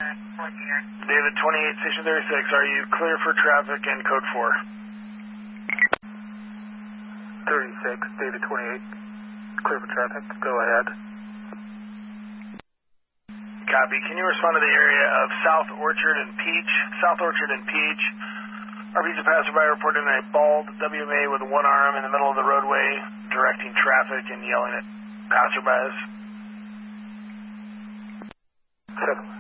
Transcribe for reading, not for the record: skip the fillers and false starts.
David 28, Station 36, are you clear for traffic and code 4? 36, David 28, clear for traffic, go ahead. Copy. Can you respond to the area of South Orchard and Peach? South Orchard and Peach. RP's a passerby reporting a bald WMA with one arm in the middle of the roadway, directing traffic and yelling at passerbys. 7.